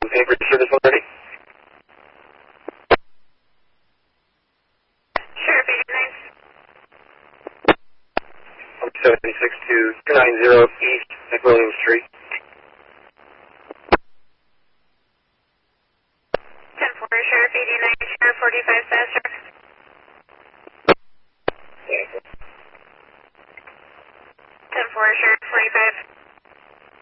paper service already? Sure, be your name. 76 to 290 East McWilliam Street.